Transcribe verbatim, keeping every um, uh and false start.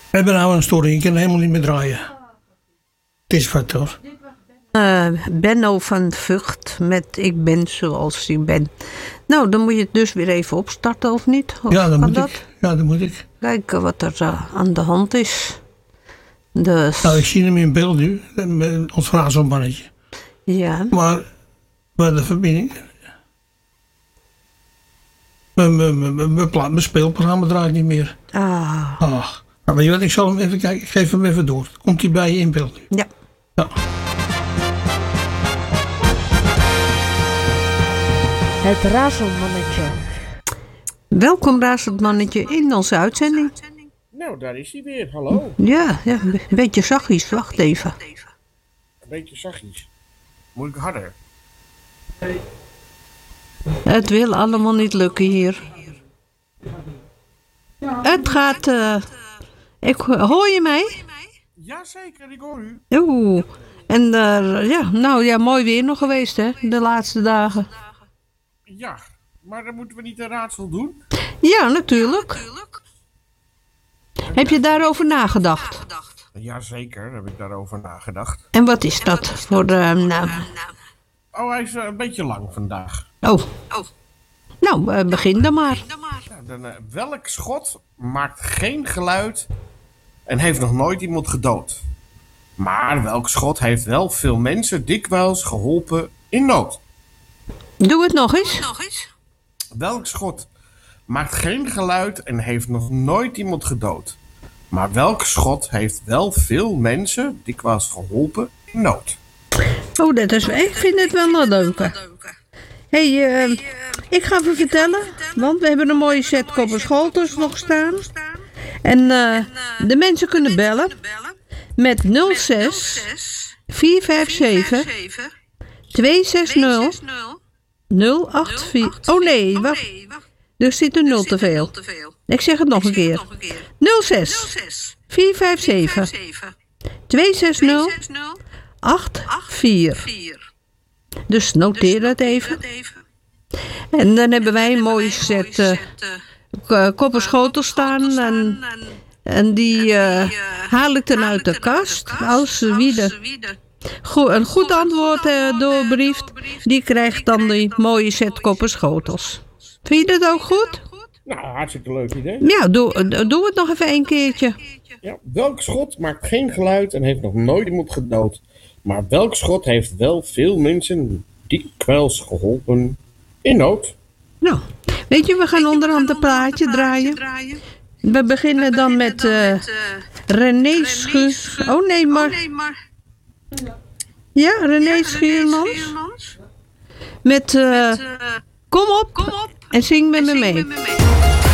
We hebben nou een storing, ik kan helemaal niet meer draaien. Het is wat hoor. Uh, Benno van Vught met Ik ben zoals ik ben. Nou, dan moet je het dus weer even opstarten, of niet? Of ja, dat moet dat? ik. Ja, dat moet ik. Kijken wat er uh, aan de hand is. Dus... Nou, ik zie hem in beeld nu, met ons raadselmannetje. Ja. Maar, bij de verbinding... Mijn, mijn, mijn, mijn, mijn speelprogramma draait niet meer. Ah. Ach. Nou, weet je wat, ik zal hem even kijken. Ik geef hem even door. Komt hij bij je in beeld nu? Ja. Ja. Het Razelmannetje. Welkom Razelmannetje in onze uitzending. Nou, daar is hij weer. Hallo. Ja, ja, een beetje zachtjes. Wacht even. Een beetje zachtjes. Moet ik harder? Het wil allemaal niet lukken hier. Het gaat... Uh, ik, hoor je mij? Jazeker, ik hoor u. Oeh. En uh, ja, nou ja, mooi weer nog geweest hè, de laatste dagen. Ja, maar dan moeten we niet een raadsel doen? Ja, natuurlijk. Heb je daarover nagedacht? Jazeker, heb ik daarover nagedacht. En wat is dat voor de naam? Oh, hij is uh, een beetje lang vandaag. Oh. Nou, uh, begin dan maar. Ja, dan, uh, welk schot maakt geen geluid en heeft nog nooit iemand gedood? Maar welk schot heeft wel veel mensen dikwijls geholpen in nood? Doe het nog eens. Welk schot maakt geen geluid en heeft nog nooit iemand gedood? Maar welk schot heeft wel veel mensen dikwijls geholpen in nood? Oh, dat is... Ik vind het wel een leuke. Hé, hey, uh, ik ga even vertellen. Want we hebben een mooie set kopperschotels nog staan. En uh, de mensen kunnen bellen met nul zes vier vijf zeven twee zes nul nul acht vier. Oh nee, wacht. Er zit een nul te veel. Ik zeg het nog een keer. nul zes vier vijf zeven twee zes nul acht vier. Dus noteer dat even. En dan hebben wij een mooie set uh, kopperschotels staan. En, en die uh, haal ik dan uit de kast. Als wie de Goed, een goed antwoord uh, doorbrieft, die krijgt dan die mooie set kopperschotels. Vind je dat ook goed? Nou, hartstikke leuk idee. Ja, doe, doe het nog even een keertje. Ja, welk schot maakt geen geluid en heeft nog nooit iemand gedood? Maar welk schot heeft wel veel mensen dikwijls geholpen in nood? Nou, weet je, we gaan onderhand een plaatje draaien. We beginnen dan met uh, René Schuurs. Oh nee, maar... Ja, René Schuurmans. Met uh, Kom op en zing met me mee.